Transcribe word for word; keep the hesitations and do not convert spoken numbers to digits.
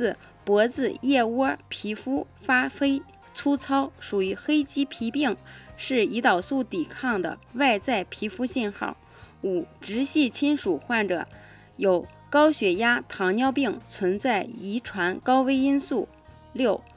四、脖子、腋窝皮肤发黑粗糙，属于黑肌皮病，是胰岛素抵抗的外在皮肤信号。五、直系亲属患者有高血压、糖尿病，存在遗传高危因素。六、